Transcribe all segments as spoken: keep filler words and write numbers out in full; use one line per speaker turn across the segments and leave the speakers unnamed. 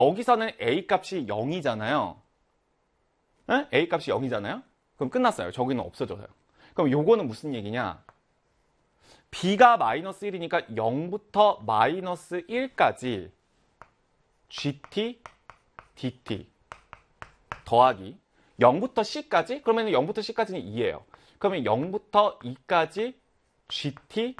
여기서는 A 값이 영이잖아요. 에? A 값이 영이잖아요. 그럼 끝났어요. 저기는 없어져요. 그럼 요거는 무슨 얘기냐? B가 마이너스 일이니까 영부터 마이너스 일까지 gt, dt 더하기 영부터 C까지? 그러면 영부터 C까지는 이예요. 그러면 영부터 이까지 gt,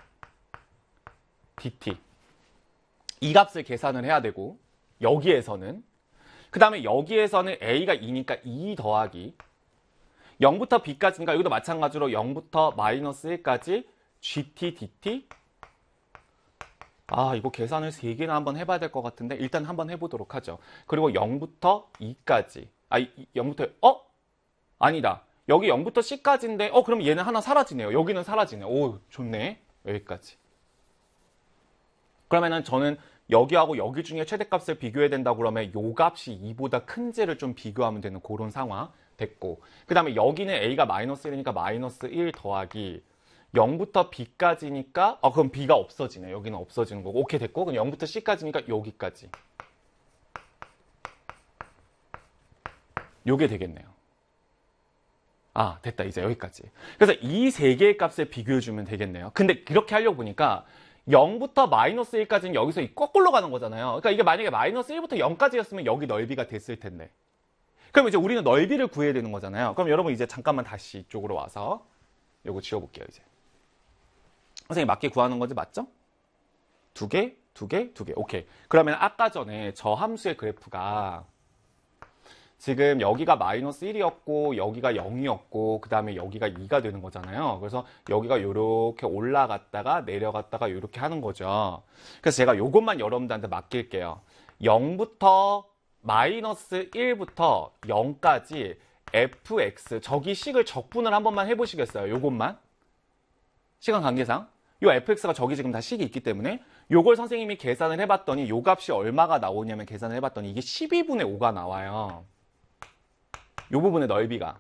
dt 이 값을 계산을 해야 되고 여기에서는 그 다음에 여기에서는 A가 이니까 이 더하기 영부터 B까지니까 여기도 마찬가지로 영부터 마이너스 일까지 gt, dt 아 이거 계산을 세 개나 한번 해봐야 될 것 같은데 일단 한번 해보도록 하죠. 그리고 영부터 이까지 아 영부터 어? 아니다. 여기 영부터 C까지인데 어 그럼 얘는 하나 사라지네요. 여기는 사라지네. 오 좋네. 여기까지. 그러면은 저는 여기하고 여기 중에 최대값을 비교해야 된다고 그러면 요 값이 이보다 큰지를 좀 비교하면 되는 그런 상황 됐고 그 다음에 여기는 A가 마이너스 일이니까 마이너스 일 더하기 영부터 B까지니까 아 그럼 B가 없어지네. 여기는 없어지는 거고 오케이 됐고 그럼 영부터 C까지니까 여기까지 요게 되겠네요. 아 됐다. 이제 여기까지. 그래서 이 세 개의 값을 비교해주면 되겠네요. 근데 그렇게 하려고 보니까 영부터 마이너스 일까지는 여기서 거꾸로 가는 거잖아요. 그러니까 이게 만약에 마이너스 일부터 영까지였으면 여기 넓이가 됐을 텐데. 그럼 이제 우리는 넓이를 구해야 되는 거잖아요. 그럼 여러분 이제 잠깐만 다시 이쪽으로 와서 요거 지워볼게요. 이제 선생님 맞게 구하는 건지 맞죠? 두 개, 두 개, 두 개. 오케이. 그러면 아까 전에 저 함수의 그래프가 지금 여기가 마이너스 일이었고 여기가 영이었고 그 다음에 여기가 이가 되는 거잖아요. 그래서 여기가 이렇게 올라갔다가 내려갔다가 이렇게 하는 거죠. 그래서 제가 이것만 여러분들한테 맡길게요. 영부터 마이너스 일부터 영까지 fx 저기 식을 적분을 한 번만 해보시겠어요? 요것만 시간 관계상 요 fx가 저기 지금 다 식이 있기 때문에 요걸 선생님이 계산을 해봤더니 요 값이 얼마가 나오냐면 계산을 해봤더니 이게 십이분의 오가 나와요. 요 부분의 넓이가.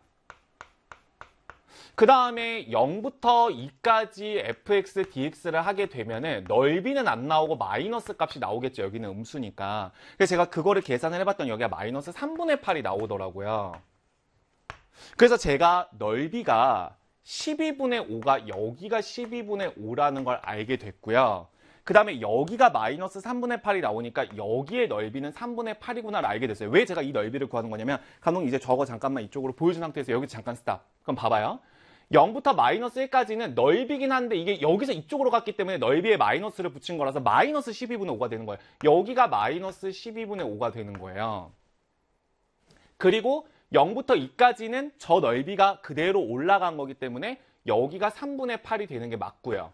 그 다음에 영부터 이까지 fx, dx를 하게 되면은 넓이는 안 나오고 마이너스 값이 나오겠죠. 여기는 음수니까. 그래서 제가 그거를 계산을 해봤더니 여기가 마이너스 삼분의 팔이 나오더라고요. 그래서 제가 넓이가 십이분의 오가 여기가 십이분의 오라는 걸 알게 됐고요. 그 다음에 여기가 마이너스 삼분의 팔이 나오니까 여기의 넓이는 삼분의 팔이구나를 알게 됐어요. 왜 제가 이 넓이를 구하는 거냐면 감독님 이제 저거 잠깐만 이쪽으로 보여준 상태에서 여기 잠깐 스탑. 그럼 봐봐요. 영부터 마이너스 일까지는 넓이긴 한데 이게 여기서 이쪽으로 갔기 때문에 넓이에 마이너스를 붙인 거라서 마이너스 십이분의 오가 되는 거예요. 여기가 마이너스 십이분의 오가 되는 거예요. 그리고 영부터 이까지는 저 넓이가 그대로 올라간 거기 때문에 여기가 삼분의 팔이 되는 게 맞고요.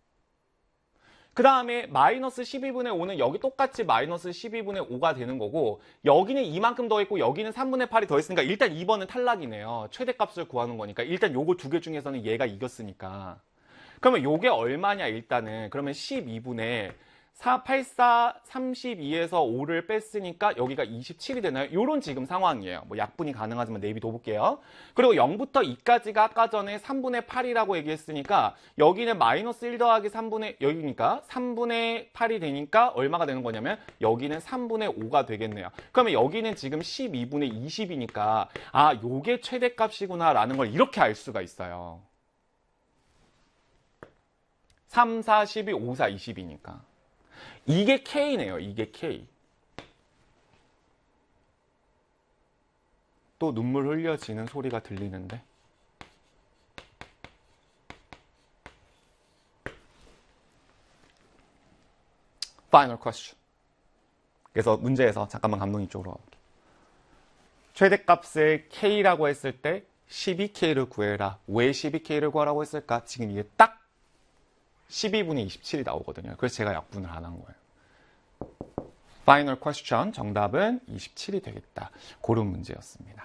그 다음에 마이너스 십이분의 오는 여기 똑같이 마이너스 십이분의 오가 되는 거고 여기는 이만큼 더했고 여기는 삼분의 팔이 더했으니까 일단 이 번은 탈락이네요. 최대값을 구하는 거니까 일단 요거 두 개 중에서는 얘가 이겼으니까 그러면 요게 얼마냐 일단은 그러면 십이분의 사, 팔, 사, 삼십이에서 오를 뺐으니까 여기가 이십칠이 되나요? 요런 지금 상황이에요. 뭐 약분이 가능하지만 내비둬 볼게요. 그리고 영부터 이까지가 아까 전에 삼분의 팔이라고 얘기했으니까 여기는 마이너스 일 더하기 삼분의 여기니까 삼분의 팔이 되니까 얼마가 되는 거냐면 여기는 삼분의 오가 되겠네요. 그러면 여기는 지금 십이분의 이십이니까 아 요게 최대값이구나 라는 걸 이렇게 알 수가 있어요. 삼, 사, 십이, 오, 사, 이십이니까. 이게 K네요. 이게 K. 또 눈물 흘려지는 소리가 들리는데. Final question. 그래서 문제에서 잠깐만 감독님 쪽으로 가볼게요. 최대값을 K라고 했을 때 십이 케이를 구해라. 왜 십이 케이를 구하라고 했을까? 지금 이게 딱 십이분의 이십칠이 나오거든요. 그래서 제가 약분을 안 한 거예요. Final question 정답은 이십칠이 되겠다. 그런 문제였습니다.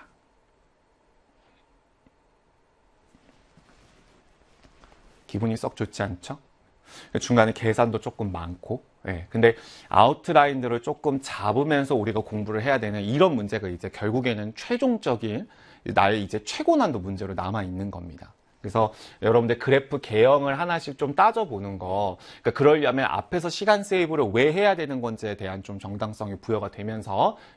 기분이 썩 좋지 않죠? 중간에 계산도 조금 많고 네. 근데 아웃라인들을 조금 잡으면서 우리가 공부를 해야 되는 이런 문제가 이제 결국에는 최종적인 나의 이제 최고 난도 문제로 남아 있는 겁니다. 그래서 여러분들 그래프 개형을 하나씩 좀 따져보는 거, 그러니까 그러려면 앞에서 시간 세이브를 왜 해야 되는 건지에 대한 좀 정당성이 부여가 되면서